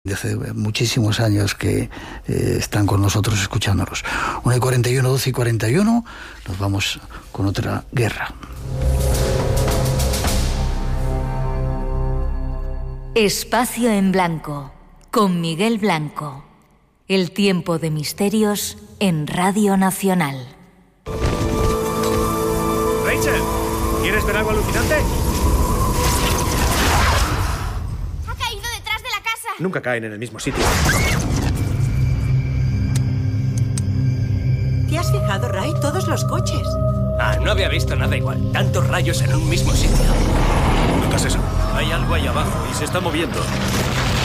de hace muchísimos años que están con nosotros escuchándonos. 1:41, 12:41, nos vamos con otra guerra. Espacio en Blanco, con Miguel Blanco. El tiempo de misterios en Radio Nacional. Rachel, ¿quieres ver algo alucinante? Nunca caen en el mismo sitio. ¿Te has fijado, Ray? Todos los coches. No había visto nada igual. Tantos rayos en un mismo sitio. ¿Notas eso? Hay algo ahí abajo y se está moviendo.